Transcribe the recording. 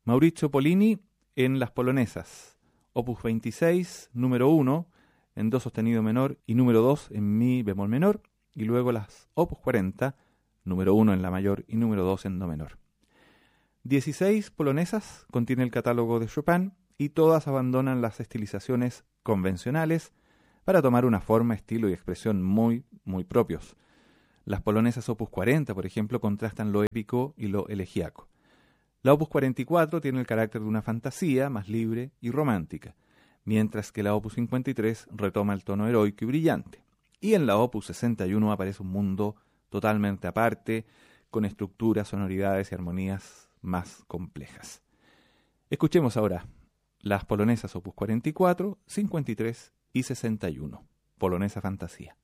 Maurizio Pollini en las polonesas, opus 26, número 1, en do sostenido menor y número 2 en mi bemol menor, y luego las opus 40, número 1 en la mayor y número 2 en do menor. 16 polonesas contiene el catálogo de Chopin y todas abandonan las estilizaciones convencionales para tomar una forma, estilo y expresión muy propios. Las polonesas opus 40, por ejemplo, contrastan lo épico y lo elegíaco. La opus 44 tiene el carácter de una fantasía más libre y romántica, mientras que la opus 53 retoma el tono heroico y brillante. Y en la opus 61 aparece un mundo totalmente aparte, con estructuras, sonoridades y armonías más complejas. Escuchemos ahora las polonesas opus 44, 53 y 61, Polonesa Fantasía.